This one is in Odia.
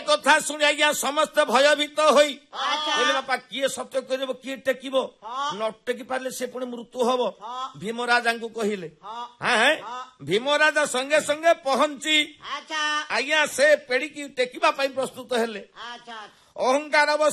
କଥା ଶୁଣି ଆଜ୍ଞା ସମସ୍ତେ ଭୟଭୀତ ହୋଇ ଆଚ୍ଛା। କହିଲେ ବାପା କିଏ ସତ୍ୟ କରିବ କିଏ ଟେକିବ ହଁ। ନ ଟେକି ପାରିଲେ ସେ ପୁଣି ମୃତ୍ୟୁ ହବ। ହଁ। ଭୀମରାଜାଙ୍କୁ କହିଲେ ହଁ। ହଁ ହଁ। ଭୀମରାଜା ସଙ୍ଗେ ସଙ୍ଗେ ପହଞ୍ଚି ଆଚ୍ଛା ଆଜ୍ଞା ସେ ପେଡିକି ଟେକିବା ପାଇଁ ପ୍ରସ୍ତୁତ ହେଲେ। ଆଚ୍ଛା ଅହଙ୍କାର